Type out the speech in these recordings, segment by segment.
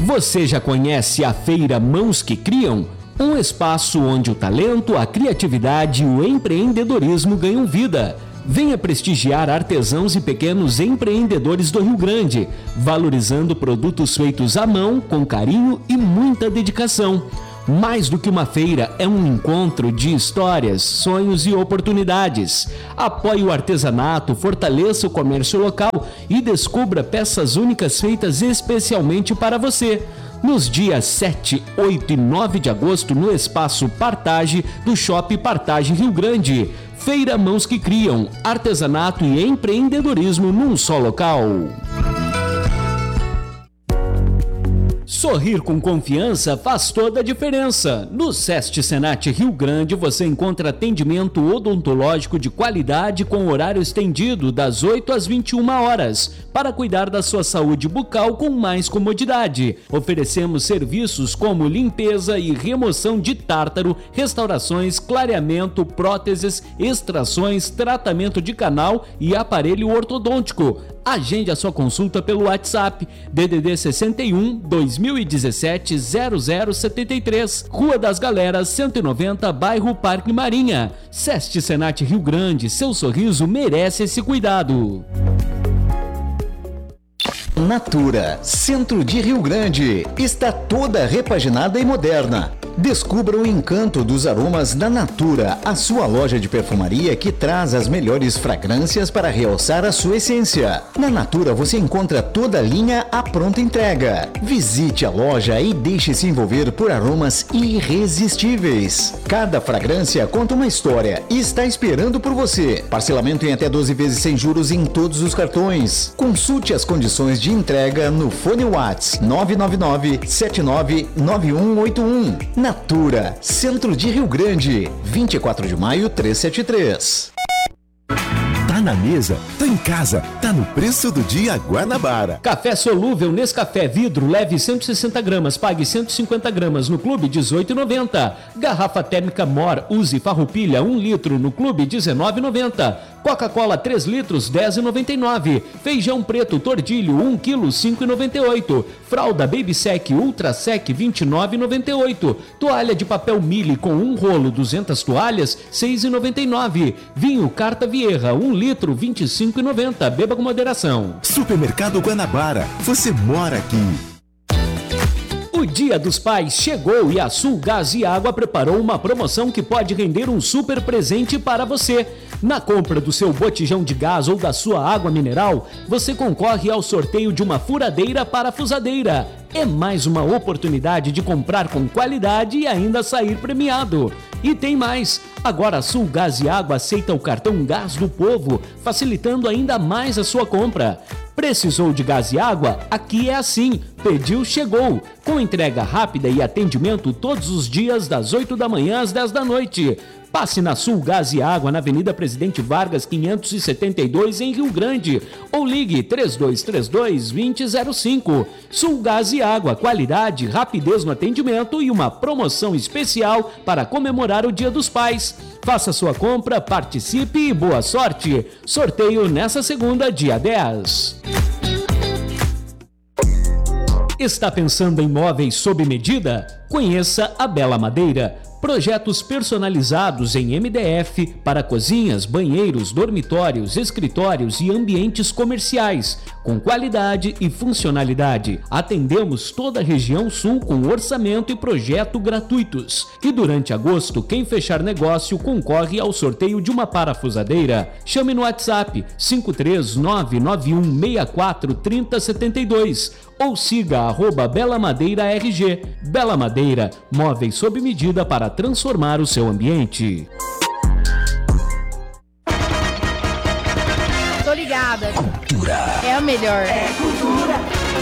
Você já conhece a Feira Mãos que Criam? Um espaço onde o talento, a criatividade e o empreendedorismo ganham vida. Venha prestigiar artesãos e pequenos empreendedores do Rio Grande, valorizando produtos feitos à mão, com carinho e muita dedicação. Mais do que uma feira, é um encontro de histórias, sonhos e oportunidades. Apoie o artesanato, fortaleça o comércio local e descubra peças únicas feitas especialmente para você. Nos dias 7, 8 e 9 de agosto, no Espaço Partage do Shopping Partage Rio Grande. Feira Mãos que Criam, artesanato e empreendedorismo num só local. Sorrir com confiança faz toda a diferença. No SEST Senat Rio Grande você encontra atendimento odontológico de qualidade com horário estendido das 8 às 21 horas para cuidar da sua saúde bucal com mais comodidade. Oferecemos serviços como limpeza e remoção de tártaro, restaurações, clareamento, próteses, extrações, tratamento de canal e aparelho ortodôntico. Agende a sua consulta pelo WhatsApp DDD 61 2017 0073, Rua das Galeras 190, bairro Parque Marinha. SEST Senat Rio Grande, seu sorriso merece esse cuidado. Natura, centro de Rio Grande, está toda repaginada e moderna. Descubra o encanto dos aromas da Natura, a sua loja de perfumaria que traz as melhores fragrâncias para realçar a sua essência. Na Natura você encontra toda a linha à pronta entrega. Visite a loja e deixe-se envolver por aromas irresistíveis. Cada fragrância conta uma história e está esperando por você. Parcelamento em até 12 vezes sem juros em todos os cartões. Consulte as condições de entrega no fone WhatsApp 999-799181. Natura, centro de Rio Grande, 24 de maio 373. Tá na mesa, tá em casa, tá no preço do dia Guanabara. Café solúvel Nescafé vidro, leve 160 gramas, pague 150 gramas no Clube, 18,90. Garrafa térmica Mor, use Farroupilha, 1 litro no Clube, 19,90. Coca-Cola 3 litros, 10,99. Feijão preto Tordilho, 1 kg, 5,98. Fralda Baby Sec Ultra Sec, 29,98. Toalha de papel Mili com 1 rolo, 200 toalhas, 6,99. Vinho Carta Vieira, 1 litro, 25,90. Beba com moderação. Supermercado Guanabara, você mora aqui. O Dia dos Pais chegou e a Sul Gás e Água preparou uma promoção que pode render um super presente para você. Na compra do seu botijão de gás ou da sua água mineral, você concorre ao sorteio de uma furadeira parafusadeira. É mais uma oportunidade de comprar com qualidade e ainda sair premiado. E tem mais! Agora a Sul Gás e Água aceita o cartão Gás do Povo, facilitando ainda mais a sua compra. Precisou de gás e água? Aqui é assim. Pediu, chegou. Com entrega rápida e atendimento todos os dias das 8 da manhã às 10 da noite. Passe na Sul Gás e Água, na Avenida Presidente Vargas, 572, em Rio Grande. Ou ligue 3232-2005. Sul Gás e Água, qualidade, rapidez no atendimento e uma promoção especial para comemorar o Dia dos Pais. Faça sua compra, participe e boa sorte. Sorteio nessa segunda, dia 10. Está pensando em móveis sob medida? Conheça a Bela Madeira. Projetos personalizados em MDF para cozinhas, banheiros, dormitórios, escritórios e ambientes comerciais, com qualidade e funcionalidade. Atendemos toda a região sul com orçamento e projeto gratuitos. E durante agosto, quem fechar negócio concorre ao sorteio de uma parafusadeira. Chame no WhatsApp 53991643072 ou siga @BelaMadeiraRG. Bela Madeira, móveis sob medida para transformar o seu ambiente. Tô ligada. Cultura. É a melhor. É cultura.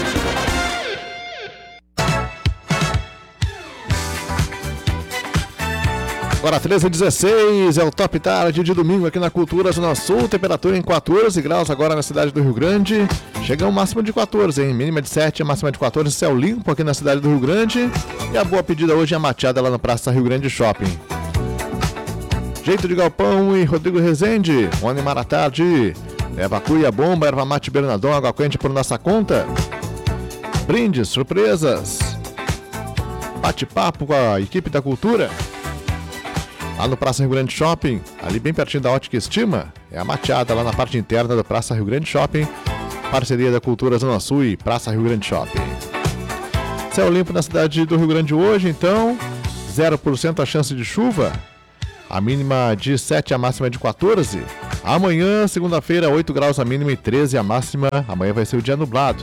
Agora 13h16, é o Top Tarde de domingo aqui na Cultura Zona Sul, temperatura em 14 graus agora na cidade do Rio Grande. Chega um máximo de 14, hein? Mínima de 7, máxima de 14, céu limpo aqui na cidade do Rio Grande. E a boa pedida hoje é a mateada lá na Praça Rio Grande Shopping. Jeito de Galpão e Rodrigo Rezende, o Animar à Tarde. Leva cuia, bomba, erva mate Bernadão, água quente por nossa conta. brindes, surpresas, bate-papo com a equipe da cultura. Lá no Praça Rio Grande Shopping, ali bem pertinho da Ótica Estima, é a mateada lá na parte interna do Praça Rio Grande Shopping, parceria da Cultura Zona Sul e Praça Rio Grande Shopping. Céu limpo na cidade do Rio Grande hoje, então, 0% a chance de chuva, a mínima de 7, a máxima de 14. Amanhã, segunda-feira, 8 graus a mínima e 13 a máxima, amanhã vai ser o dia nublado.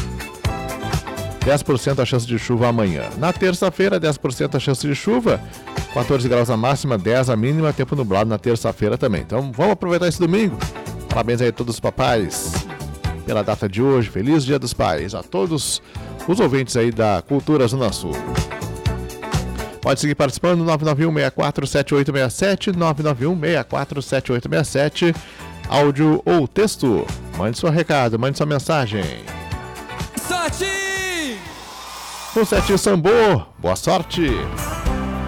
10% a chance de chuva amanhã. Na terça-feira, 10% a chance de chuva, 14 graus a máxima, 10 a mínima, tempo nublado na terça-feira também. Então vamos aproveitar esse domingo. Parabéns aí a todos os papais pela data de hoje. Feliz Dia dos Pais a todos os ouvintes aí da Cultura Zona Sul. Pode seguir participando, 991-647867, 991-647867, áudio ou texto. Mande seu recado, mande sua mensagem. Sorte! O Sete Sambô, boa sorte!